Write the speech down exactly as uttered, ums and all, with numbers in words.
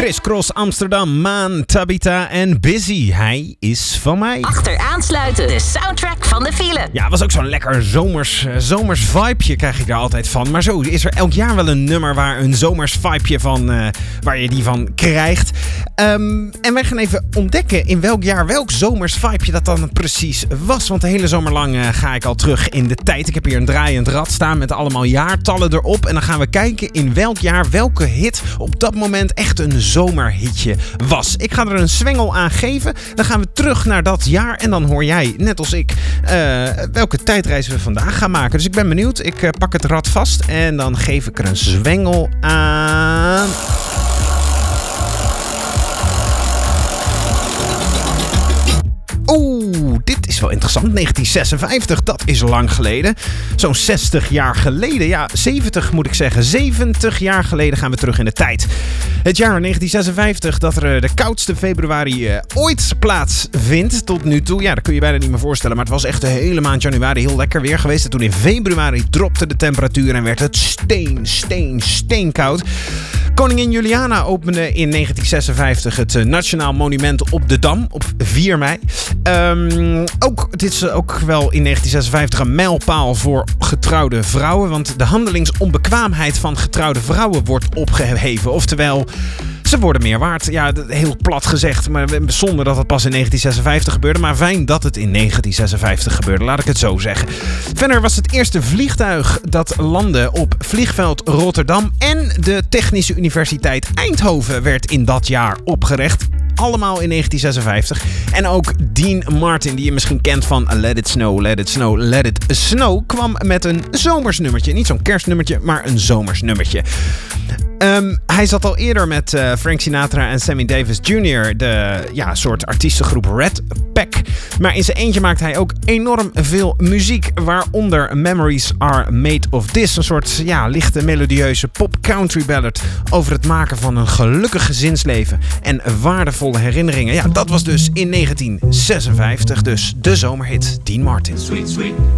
Criss Cross Amsterdam, Maan, Tabita en Busy. Hij is van mij. Achteraansluiten, de soundtrack van de file. Ja, was ook zo'n lekker zomers, zomers vibeje krijg ik daar altijd van. Maar zo is er elk jaar wel een nummer waar een zomers vibeje van, uh, waar je die van krijgt. Um, en wij gaan even ontdekken in welk jaar welk zomers vibeje dat dan precies was. Want de hele zomer lang uh, ga ik al terug in de tijd. Ik heb hier een draaiend rad staan met allemaal jaartallen erop. En dan gaan we kijken in welk jaar welke hit op dat moment echt een zomerhitje was. Ik ga er een zwengel aan geven. Dan gaan we terug naar dat jaar. En dan hoor jij, net als ik, uh, welke tijdreis we vandaag gaan maken. Dus ik ben benieuwd. Ik uh, pak het rad vast. En dan geef ik er een zwengel aan. Oeh, dit is wel interessant. negentien zesenvijftig, dat is lang geleden. Zo'n zestig jaar geleden. Ja, zeventig moet ik zeggen. zeventig jaar geleden gaan we terug in de tijd. Het jaar negentien zesenvijftig dat er de koudste februari uh, ooit plaatsvindt tot nu toe. Ja, dat kun je bijna niet meer voorstellen. Maar het was echt de hele maand januari heel lekker weer geweest. En toen in februari dropte de temperatuur en werd het steen, steen, steenkoud. Koningin Juliana opende in negentien zesenvijftig het uh, Nationaal Monument op de Dam op vier mei. Um, ook, dit is ook wel in negentien zesenvijftig een mijlpaal voor getrouwde vrouwen. Want de handelingsonbekwaamheid van getrouwde vrouwen wordt opgeheven. Oftewel, ze worden meer waard. Ja, heel plat gezegd. Maar zonder dat het pas in negentien zesenvijftig gebeurde. Maar fijn dat het in negentien zesenvijftig gebeurde. Laat ik het zo zeggen. Verder was het eerste vliegtuig dat landde op vliegveld Rotterdam. En de Technische Universiteit Eindhoven werd in dat jaar opgericht. Allemaal in negentien zesenvijftig. En ook Dean Martin, die je misschien kent van Let It Snow, Let It Snow, Let It Snow, kwam met een zomersnummertje. Niet zo'n kerstnummertje, maar een zomersnummertje. Um, hij zat al eerder met uh, Frank Sinatra en Sammy Davis junior, de ja, soort artiestengroep Red Pack. Maar in zijn eentje maakt hij ook enorm veel muziek, waaronder Memories Are Made of This. Een soort ja, lichte melodieuze pop-country ballad over het maken van een gelukkig gezinsleven en waardevolle herinneringen. Ja, dat was dus in negentien zesenvijftig, dus de zomerhit Dean Martin. Sweet, sweet